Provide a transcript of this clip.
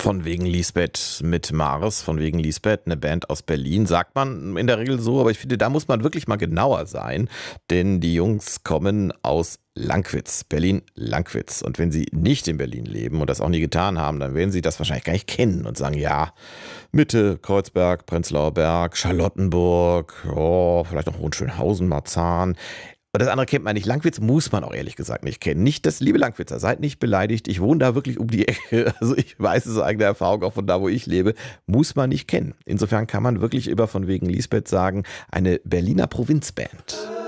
Von wegen Lisbeth mit Mars, von wegen Lisbeth, eine Band aus Berlin, sagt man in der Regel so, aber ich finde, da muss man wirklich mal genauer sein, denn die Jungs kommen aus Lankwitz, Berlin-Lankwitz. Und wenn sie nicht in Berlin leben und das auch nie getan haben, dann werden sie das wahrscheinlich gar nicht kennen und sagen, ja, Mitte, Kreuzberg, Prenzlauer Berg, Charlottenburg, oh, vielleicht noch Hohenschönhausen, Marzahn. Und das andere kennt man nicht. Lankwitz muss man auch ehrlich gesagt nicht kennen. Nicht das, liebe Lankwitzer, seid nicht beleidigt. Ich wohne da wirklich um die Ecke. Also ich weiß es aus eigener Erfahrung, auch von da, wo ich lebe. Muss man nicht kennen. Insofern kann man wirklich über von wegen Lisbeth sagen, eine Berliner Provinzband.